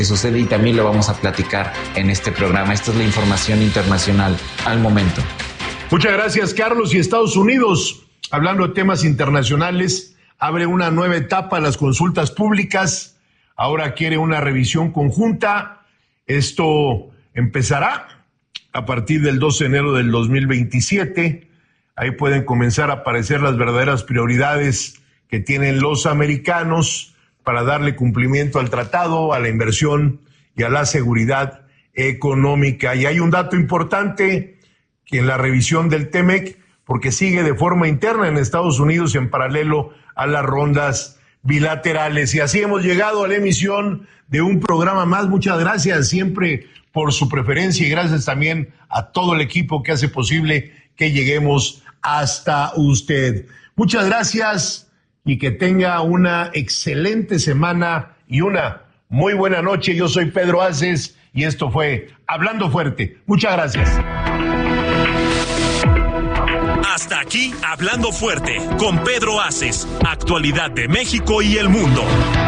sucede y también lo vamos a platicar en este programa. Esta es la información internacional al momento. Muchas gracias, Carlos. Y Estados Unidos, hablando de temas internacionales, abre una nueva etapa a las consultas públicas. Ahora quiere una revisión conjunta. Esto empezará a partir del 12 de enero del 2027. Ahí pueden comenzar a aparecer las verdaderas prioridades que tienen los americanos para darle cumplimiento al tratado, a la inversión y a la seguridad económica. Y hay un dato importante que en la revisión del TEMEC, porque sigue de forma interna en Estados Unidos en paralelo a las rondas bilaterales. Y así hemos llegado a la emisión de un programa más. Muchas gracias siempre por su preferencia y gracias también a todo el equipo que hace posible que lleguemos hasta usted. Muchas gracias. Y que tenga una excelente semana y una muy buena noche. Yo soy Pedro Aces y esto fue Hablando Fuerte. Muchas gracias. Hasta aquí Hablando Fuerte con Pedro Aces. Actualidad de México y el mundo.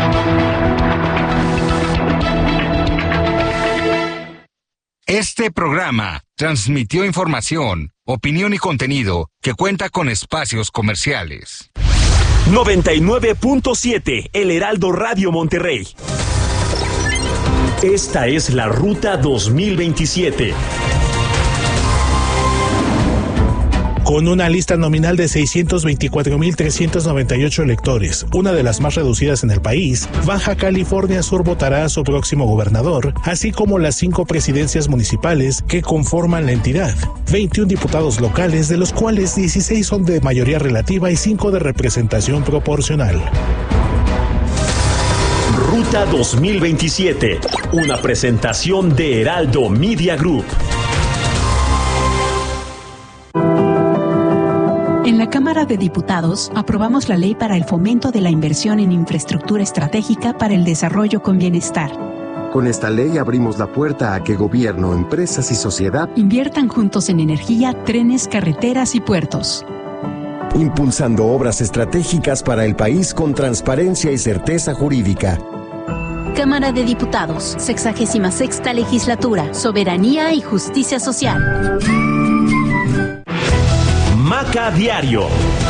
Este programa transmitió información, opinión y contenido que cuenta con espacios comerciales. 99.7 El Heraldo Radio Monterrey. Esta es la Ruta 2027. Con una lista nominal de 624,398 electores, una de las más reducidas en el país, Baja California Sur votará a su próximo gobernador, así como las 5 presidencias municipales que conforman la entidad, 21 diputados locales, de los cuales 16 son de mayoría relativa y 5 de representación proporcional. Ruta 2027, una presentación de Heraldo Media Group. En la Cámara de Diputados aprobamos la ley para el fomento de la inversión en infraestructura estratégica para el desarrollo con bienestar. Con esta ley abrimos la puerta a que gobierno, empresas y sociedad inviertan juntos en energía, trenes, carreteras y puertos. Impulsando obras estratégicas para el país con transparencia y certeza jurídica. Cámara de Diputados, 66ª Legislatura, Soberanía y Justicia Social. Maca Diario.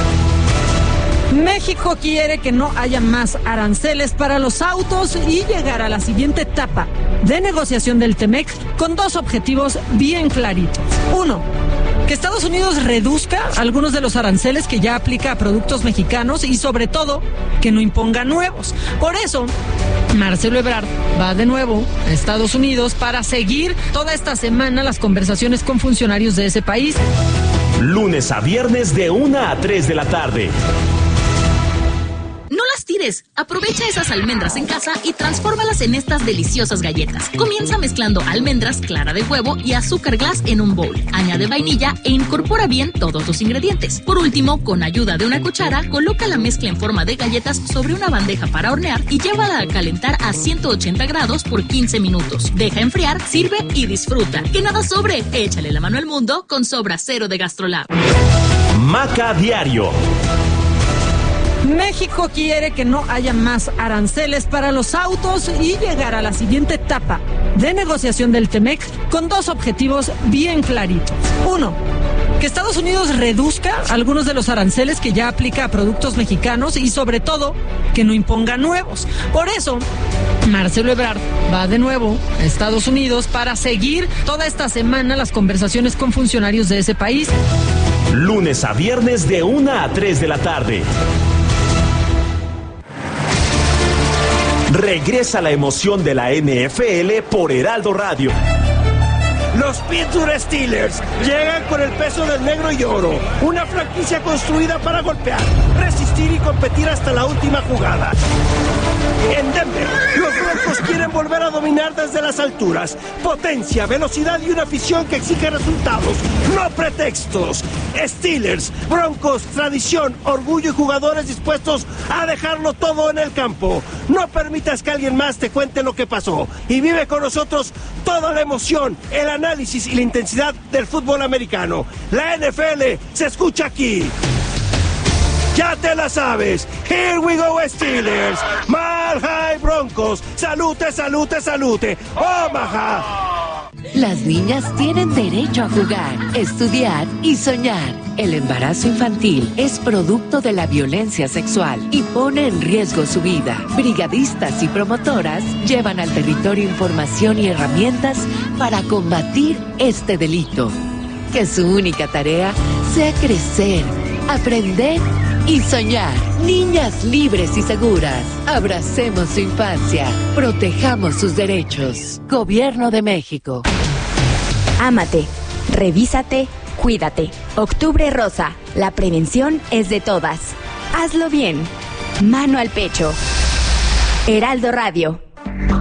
México quiere que no haya más aranceles para los autos y llegar a la siguiente etapa de negociación del TEMEC con 2 objetivos bien claritos. 1, que Estados Unidos reduzca algunos de los aranceles que ya aplica a productos mexicanos y sobre todo que no imponga nuevos. Por eso, Marcelo Ebrard va de nuevo a Estados Unidos para seguir toda esta semana las conversaciones con funcionarios de ese país. Lunes a viernes de 1 a 3 de la tarde. No las tires. Aprovecha esas almendras en casa y transfórmalas en estas deliciosas galletas. Comienza mezclando almendras, clara de huevo y azúcar glass en un bowl. Añade vainilla e incorpora bien todos los ingredientes. Por último, con ayuda de una cuchara, coloca la mezcla en forma de galletas sobre una bandeja para hornear y llévala a calentar a 180 grados por 15 minutos. Deja enfriar, sirve y disfruta. Que nada sobre. Échale la mano al mundo con Sobra Cero de GastroLab. Maca Diario. México quiere que no haya más aranceles para los autos y llegar a la siguiente etapa de negociación del TEMEC con 2 objetivos bien claritos. 1, que Estados Unidos reduzca algunos de los aranceles que ya aplica a productos mexicanos y sobre todo que no imponga nuevos. Por eso, Marcelo Ebrard va de nuevo a Estados Unidos para seguir toda esta semana las conversaciones con funcionarios de ese país. Lunes a viernes de 1 a 3 de la tarde. Regresa la emoción de la NFL por Heraldo Radio. Los Pittsburgh Steelers llegan con el peso del negro y oro. Una franquicia construida para golpear, resistir y competir hasta la última jugada. En Denver, los Broncos quieren volver a dominar desde las alturas. Potencia, velocidad y una afición que exige resultados, no pretextos. Steelers, Broncos, tradición, orgullo y jugadores dispuestos a dejarlo todo en el campo. No permitas que alguien más te cuente lo que pasó y vive con nosotros toda la emoción, el análisis y la intensidad del fútbol americano. La NFL se escucha aquí. Ya te la sabes. Here we go, Steelers. Mile High Broncos. Salute, salute, salute. Omaha. Las niñas tienen derecho a jugar, estudiar y soñar. El embarazo infantil es producto de la violencia sexual y pone en riesgo su vida. Brigadistas y promotoras llevan al territorio información y herramientas para combatir este delito. Que su única tarea sea crecer, aprender y soñar. Niñas libres y seguras. Abracemos su infancia. Protejamos sus derechos. Gobierno de México. Ámate, revísate, cuídate. Octubre Rosa. La prevención es de todas. Hazlo bien. Mano al pecho. Heraldo Radio.